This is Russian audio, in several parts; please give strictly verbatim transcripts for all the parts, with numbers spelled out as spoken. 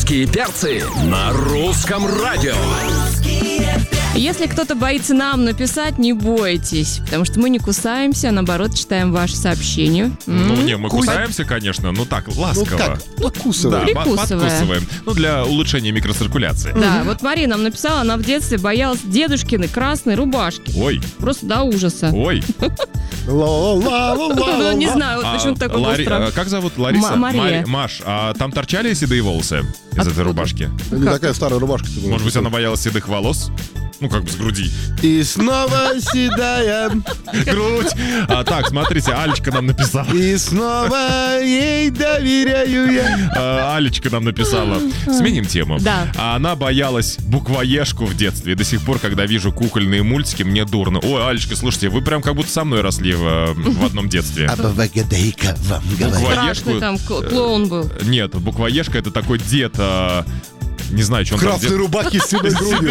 Русские перцы на русском радио. Если кто-то боится нам написать, не бойтесь, потому что мы не кусаемся, а наоборот читаем ваши сообщения. Ну, М-м. не, мы кусаемся, конечно, но так, ласково. Ну как? Подкусываем. Да, Прикусывая. подкусываем. Ну, для улучшения микроциркуляции. Да, вот Марина нам написала, она в детстве боялась дедушкиной красной рубашки. Ой, Просто до ужаса. ой. Ла-ла-ла-ла-ла-ла. Ну, не знаю, вот А, почему-то такой был Лари- страх. а, Как зовут? Лариса? М- Мария. Мари- Маш, а там торчали седые волосы из Откуда? этой рубашки? Не такая старая рубашка. ты думаешь, Может быть, она боялась седых волос? Ну, как бы с груди. И снова седая, Грудь. А, так, смотрите, Алечка нам написала. и снова ей доверяю я. А, Алечка нам написала. Сменим тему. Да. А она боялась буквоежку в детстве. И до сих пор, когда вижу кукольные мультики, мне дурно. Ой, Алечка, слушайте, вы прям как будто со мной росли в, в одном детстве. А бабагадейка вам говорит. Буквоежку... Страшный там кл- клоун был. Нет, буквоежка — это такой дед... а, Не знаю, что он там Красной дед... рубахи с седой грудью.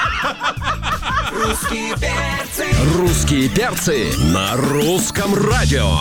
Русские перцы на русском радио.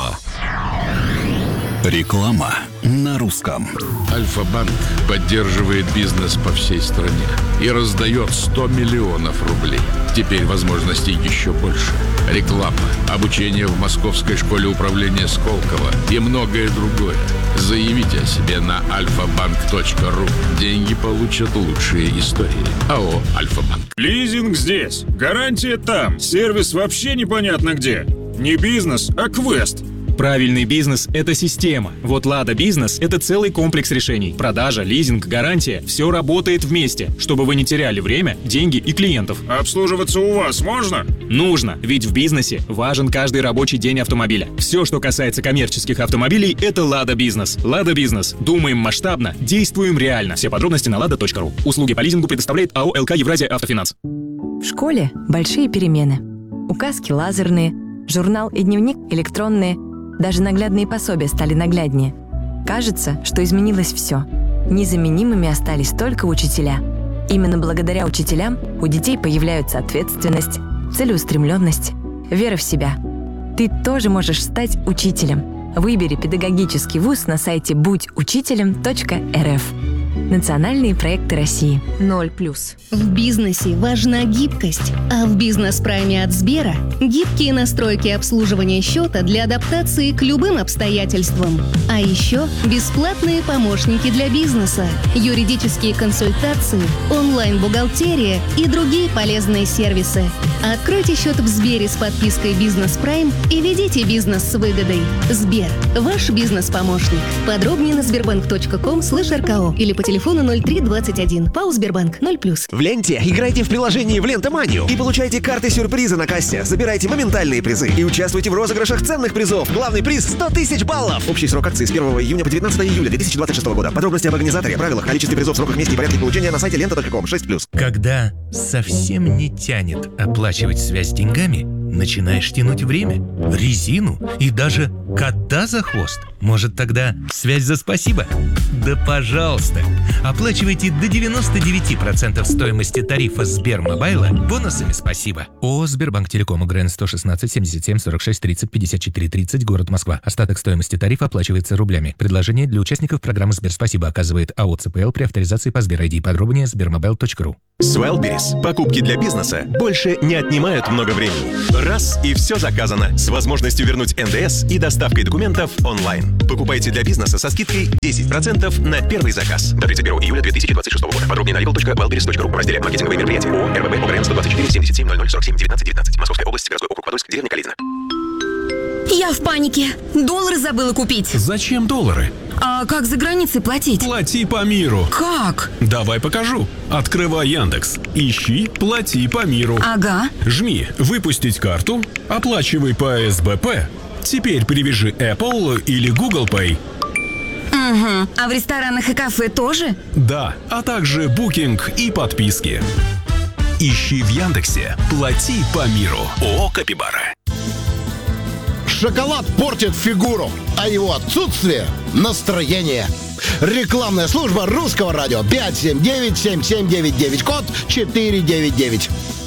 Реклама на русском. Альфа-банк поддерживает бизнес по всей стране и раздает сто миллионов рублей. Теперь возможностей еще больше. Реклама, обучение в Московской школе управления Сколково и многое другое. Заявите о себе на альфа-банк точка ру. Деньги получат лучшие истории. АО «Альфа-банк». Лизинг здесь, гарантия там, сервис вообще непонятно где. Не бизнес, а квест. Правильный бизнес – это система. Вот Лада Бизнес – это целый комплекс решений. Продажа, лизинг, гарантия – все работает вместе, чтобы вы не теряли время, деньги и клиентов. Обслуживаться у вас можно? Нужно, ведь в бизнесе важен каждый рабочий день автомобиля. Все, что касается коммерческих автомобилей – это Лада Бизнес. Лада Бизнес. Думаем масштабно, действуем реально. Все подробности на лада точка ру. Услуги по лизингу предоставляет АО «ЛК Евразия Автофинанс». В школе большие перемены. Указки лазерные, журнал и дневник электронные. Даже наглядные пособия стали нагляднее. Кажется, что изменилось все. Незаменимыми остались только учителя. Именно благодаря учителям у детей появляются ответственность, целеустремленность, вера в себя. Ты тоже можешь стать учителем. Выбери педагогический вуз на сайте будь учителем точка эр эф. Национальные проекты России. ноль плюс. В бизнесе важна гибкость, а в бизнес-прайме от Сбера гибкие настройки обслуживания счета для адаптации к любым обстоятельствам. А еще бесплатные помощники для бизнеса, юридические консультации, онлайн-бухгалтерия и другие полезные сервисы. Откройте счет в Сбере с подпиской «Бизнес Прайм» и ведите бизнес с выгодой. Сбер – ваш бизнес-помощник. Подробнее на сбербанк точка ком слэш эр ка о или по телефону ноль три двадцать один. ПАО «Сбербанк» ноль плюс. В ленте играйте в приложении в Лента-манию и получайте карты-сюрпризы на кассе. Забирайте моментальные призы и участвуйте в розыгрышах ценных призов. Главный приз – сто тысяч баллов. Общий срок акции с первого июня по девятнадцатого июля две тысячи двадцать шестого года. Подробности об организаторе, правилах, количестве призов, сроках, месте и порядке получения на сайте лента точка ком. шесть плюс. Когда совсем не тянет оплачивать связь деньгами, начинаешь тянуть время, резину и даже кота за хвост. Может, тогда связь за спасибо? Да пожалуйста! Оплачивайте до девяноста девяти процентов стоимости тарифа Сбермобайла бонусами спасибо. ООО «Сбербанк Телеком», УГРН сто шестнадцать семьдесят семь сорок шесть тридцать пятьдесят четыре тридцать, город Москва. Остаток стоимости тарифа оплачивается рублями. Предложение для участников программы «Сберспасибо» оказывает АО «ЦПЛ» при авторизации по Сбер ай ди. Подробнее сбермобайл точка ру. С Wildberries покупки для бизнеса больше не отнимают много времени. Раз и все заказано, с возможностью вернуть эн дэ эс и доставкой документов онлайн. Покупайте для бизнеса со скидкой десять процентов на первый заказ. До тридцать первого июля две тысячи двадцать шестого года. Подробнее на legal точка wildberries точка ру в разделе «Маркетинговые мероприятия». ООО эр вэ бэ ОГРН сто двадцать четыре семьдесят семь ноль ноль сорок семь девятнадцать девятнадцать. Московская область, городской округ Подольск, деревня Калитина. Я в панике. Доллары забыла купить. Зачем доллары? А как за границей платить? Плати по миру. Как? Давай покажу. Открывай Яндекс. Ищи «Плати по миру». Ага. Жми «Выпустить карту», оплачивай по эс бэ пэ. Теперь привяжи Apple или Google Pay. Угу. А в ресторанах и кафе тоже? Да, а также букинг и подписки. Ищи в Яндексе «Плати по миру». ООО «Капибара». Шоколад портит фигуру, а его отсутствие – настроение. Рекламная служба русского радио. пять семь девять семь семь девять девять, код четыре девять девять.